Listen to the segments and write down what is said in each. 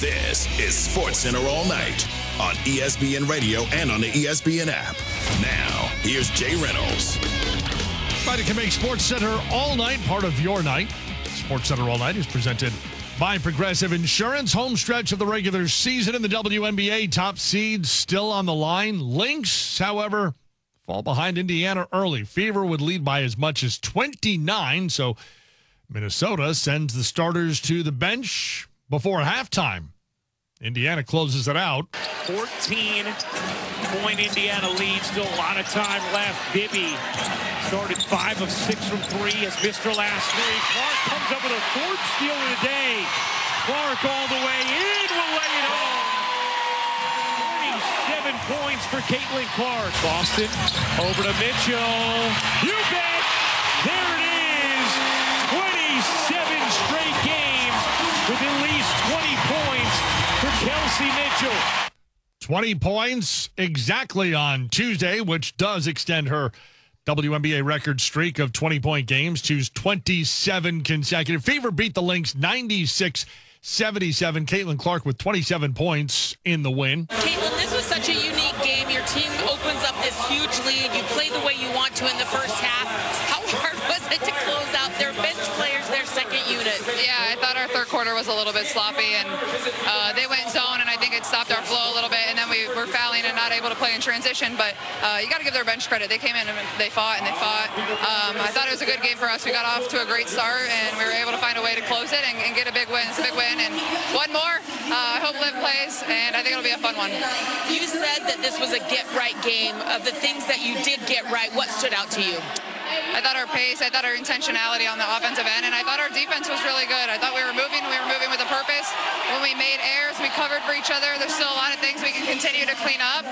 This is SportsCenter All Night on ESPN Radio and on the ESPN app. Now, here's Jay Reynolds. Everybody can make SportsCenter All Night part of your night. SportsCenter All Night is presented by Progressive Insurance. Home stretch of the regular season in the WNBA. Top seeds still on the line. Lynx, however, fall behind Indiana early. Fever would lead by as much as 29, so Minnesota sends the starters to the bench before halftime. Indiana closes it out. 14-point Indiana lead. Still a lot of time left. Bibby started 5 of 6 from 3. Has missed her last 3. Clark comes up with a 4th steal of the day. Clark all the way in. Will lay it home. 27 points for Caitlin Clark. Boston over to Mitchell. You bet. There it is. 27 straight games with at least 20 points for Kelsey Mitchell. 20 points exactly on Tuesday, which does extend her WNBA record streak of 20-point games to 27 consecutive. Fever beat the Lynx 96-77. Caitlin Clark with 27 points in the win. Caitlin, this was such a unique game. Your team opens up this huge lead. You play the way you want to in the first half. How hard was it to close out their bench players, their second unit? Yeah, I thought our third quarter was a little bit sloppy, and they went zone, and I think it stopped our flow a little bit, and then we were fouling and not able to play in transition, but you got to give their bench credit. They came in and they fought, and they fought. I thought it was a good game for us. We got off to a great start, and we were able to find a way to close it and get a big win. It's a big win, and one more. I hope Liv plays, and I think it'll be a fun one. You said that this was a get-right game. Of the things that you did get right, what stood out to you? I thought our pace, I thought our intentionality on the offensive end, and I thought our defense was really good. I thought we were moving with a purpose. When we made errors, we covered for each other. There's still a lot of things we can continue to clean up.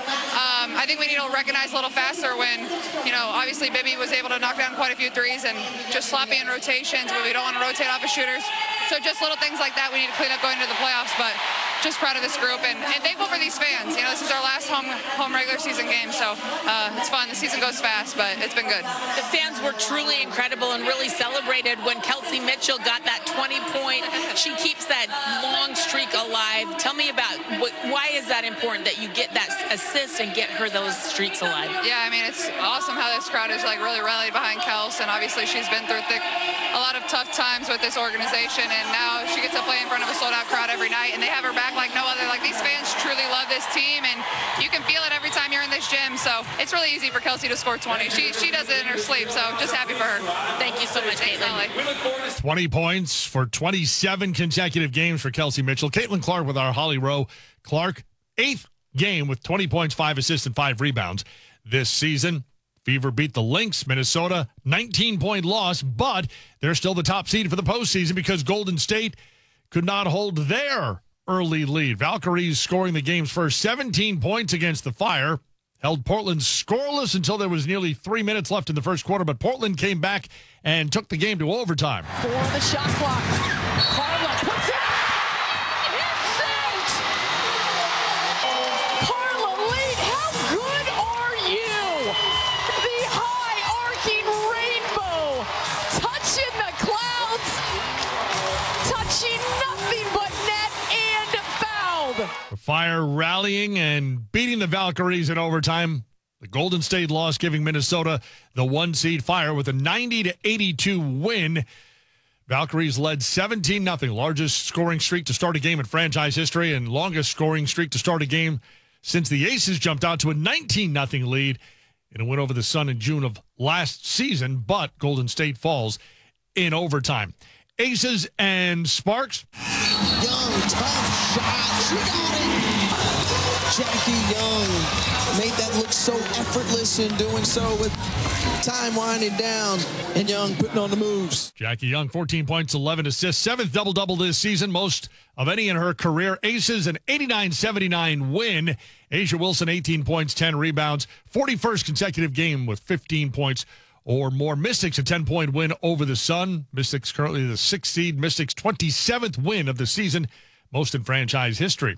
I think we need to recognize a little faster when, obviously Bibby was able to knock down quite a few threes and just sloppy in rotations, but we don't want to rotate off of shooters. So just little things like that we need to clean up going into the playoffs, but just proud of this group and thankful for these fans. This is our last home regular season game, so it's fun. The season goes fast, but it's been good. The fans were truly incredible and really celebrated when Kelsey Mitchell got that 20-point. She keeps that long streak alive. Tell me about why is that important that you get that assist and get her those streaks alive? Yeah, it's awesome how this crowd is really rallied behind Kels, and obviously she's been through a lot of tough times with this organization, and now she gets to play in front of a sold-out crowd every night, and they have her back like no other. These fans truly love this team, and you can feel it every time you're in this gym. So it's really easy for Kelsey to score 20. She does it in her sleep, so just happy for her. Thank you so much, Caitlin. 20 points for 27 consecutive games for Kelsey Mitchell. Caitlin Clark with our Holly Rowe. Clark, 8th game with 20 points, 5 assists, and 5 rebounds this season. Fever beat the Lynx. Minnesota, 19-point loss, but they're still the top seed for the postseason because Golden State could not hold their early lead. Valkyries scoring the game's first 17 points against the Fire. Held Portland scoreless until there was nearly 3 minutes left in the first quarter, but Portland came back and took the game to overtime. For the shot clock. Carla puts it. Hits it! Carla Lee, how good are you? The high arcing rainbow. Touching the clouds. Touching nothing but net and fouled. The Fire rallying and beating the Valkyries in overtime. The Golden State loss giving Minnesota the 1-seed. Fire with a 90-82 win. Valkyries led 17-0, largest scoring streak to start a game in franchise history and longest scoring streak to start a game since the Aces jumped out to a 19-0 lead in a win over the Sun in June of last season, but Golden State falls in overtime. Aces and Sparks. Young, tough shot. She got it. Jackie Young made that look so effortless in doing so with time winding down and Young putting on the moves. Jackie Young, 14 points, 11 assists, 7th double-double this season, most of any in her career. Aces, an 89-79 win. Asia Wilson, 18 points, 10 rebounds, 41st consecutive game with 15 points or more. Mystics, a 10-point win over the Sun. Mystics currently the 6th seed. Mystics' 27th win of the season, most in franchise history.